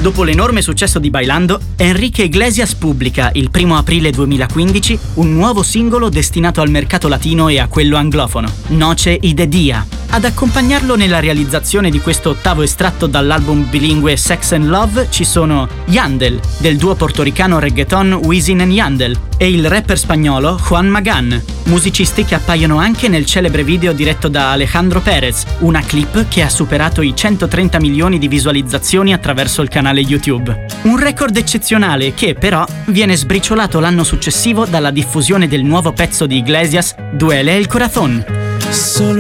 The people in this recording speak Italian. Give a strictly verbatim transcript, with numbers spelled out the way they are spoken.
Dopo l'enorme successo di Bailando, Enrique Iglesias pubblica, il primo aprile duemilaquindici, un nuovo singolo destinato al mercato latino e a quello anglofono, Noche y de Día. Ad accompagnarlo nella realizzazione di questo ottavo estratto dall'album bilingue Sex and Love ci sono Yandel, del duo portoricano reggaeton Wisin and Yandel, e il rapper spagnolo Juan Magán, musicisti che appaiono anche nel celebre video diretto da Alejandro Perez, una clip che ha superato i centotrenta milioni di visualizzazioni attraverso il canale YouTube. Un record eccezionale che, però, viene sbriciolato l'anno successivo dalla diffusione del nuovo pezzo di Iglesias, Duele el Corazón.